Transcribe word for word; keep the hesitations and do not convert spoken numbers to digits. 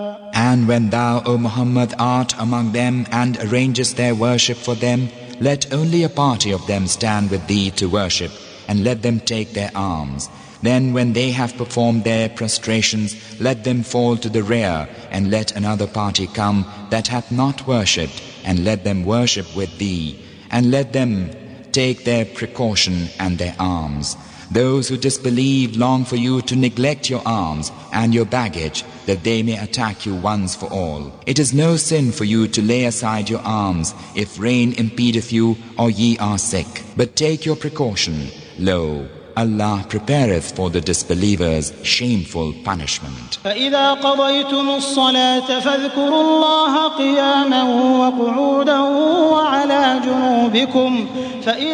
And when thou, O Muhammad, art among them and arrangest their worship for them, let only a party of them stand with thee to worship, and let them take their arms. Then when they have performed their prostrations, let them fall to the rear, and let another party come that hath not worshipped, and let them worship with thee, and let them take their precaution and their arms. Those who disbelieve long for you to neglect your arms and your baggage, that they may attack you once for all. It is no sin for you to lay aside your arms if rain impedeth you or ye are sick. But take your precaution. Lo, Allah prepareth for the disbelievers shameful punishment. فإذا قضيتم الصلاة فاذكروا الله قياما وقعودا وعلى جنوبكم فإذا